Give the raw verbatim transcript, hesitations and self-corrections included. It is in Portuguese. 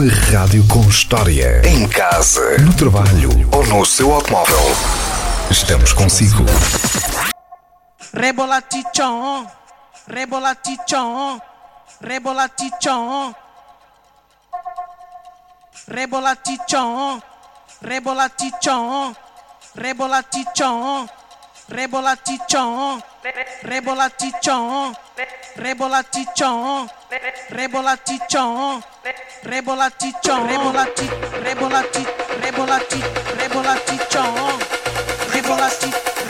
Uma rádio com história. Em casa, no trabalho ou no seu automóvel. Estamos consigo. Rebolatichon, rebolatichon, rebolatichon, rebolatichon, rebolatichon, rebolatichon, rebolatichon, rebolatichon, rebolatichon, rebolatichon, rebolatichon, rebolati, rebolati, rebolati, rebolatichon, rebolati.